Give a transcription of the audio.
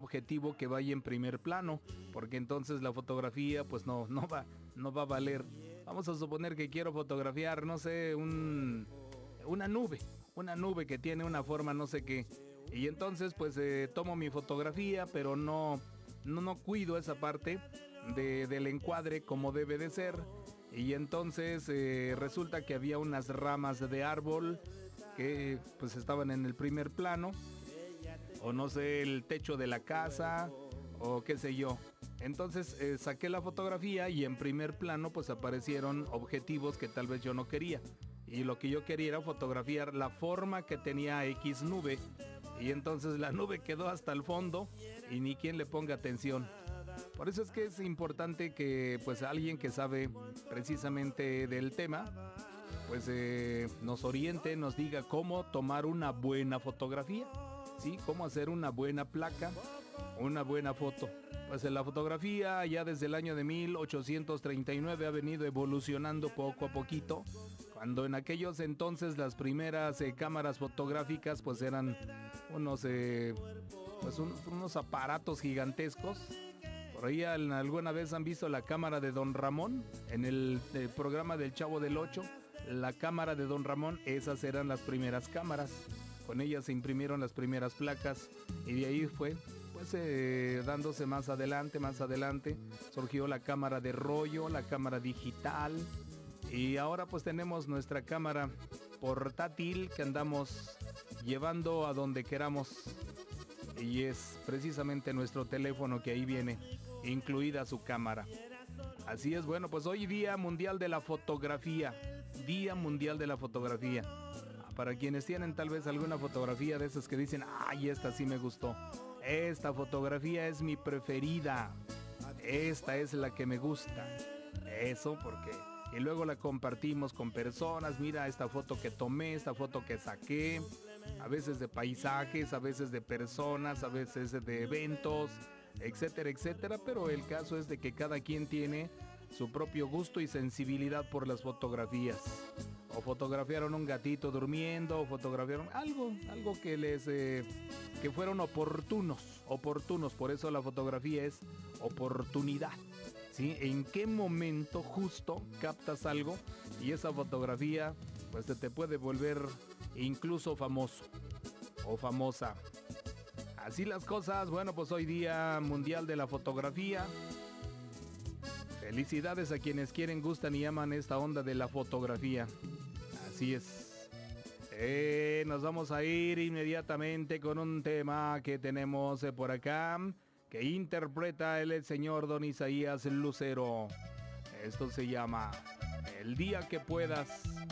objetivo que vaya en primer plano, porque entonces la fotografía pues no va a valer. Vamos a suponer que quiero fotografiar, no sé, una nube que tiene una forma no sé qué. Y entonces pues tomo mi fotografía, pero no cuido esa parte del encuadre como debe de ser. Y entonces resulta que había unas ramas de árbol que pues estaban en el primer plano, o no sé, el techo de la casa, o qué sé yo. Entonces saqué la fotografía y en primer plano pues aparecieron objetivos que tal vez yo no quería. Y lo que yo quería era fotografiar la forma que tenía X nube. Y entonces la nube quedó hasta el fondo y ni quien le ponga atención. Por eso es que es importante que pues alguien que sabe precisamente del tema pues nos oriente, nos diga cómo tomar una buena fotografía, ¿sí? Cómo hacer una buena placa, una buena foto. Pues la fotografía ya desde el año de 1839 ha venido evolucionando poco a poquito. Cuando en aquellos entonces las primeras cámaras fotográficas pues eran unos aparatos gigantescos. Por ahí alguna vez han visto la cámara de Don Ramón en el programa del Chavo del Ocho. La cámara de Don Ramón, esas eran las primeras cámaras. Con ellas se imprimieron las primeras placas y de ahí fue pues dándose más adelante. Surgió la cámara de rollo, la cámara digital. Y ahora pues tenemos nuestra cámara portátil que andamos llevando a donde queramos. Y es precisamente nuestro teléfono que ahí viene incluida su cámara. Así es, bueno, pues hoy Día Mundial de la Fotografía. Día Mundial de la Fotografía. Para quienes tienen tal vez alguna fotografía de esas que dicen, ay, esta sí me gustó. Esta fotografía es mi preferida. Esta es la que me gusta. Eso porque... Y luego la compartimos con personas. Mira esta foto que tomé, esta foto que saqué. A veces de paisajes, a veces de personas, a veces de eventos, etcétera, etcétera. Pero el caso es de que cada quien tiene su propio gusto y sensibilidad por las fotografías. O fotografiaron un gatito durmiendo, o fotografiaron algo que les que fueron oportunos. Por eso la fotografía es oportunidad. ¿Sí? ¿En qué momento justo captas algo y esa fotografía pues te puede volver incluso famoso o famosa? Así las cosas. Bueno, pues hoy Día Mundial de la Fotografía. Felicidades a quienes quieren, gustan y aman esta onda de la fotografía. Así es. Nos vamos a ir inmediatamente con un tema que tenemos por acá, que interpreta el señor Don Isaías Lucero. Esto se llama El Día que Puedas.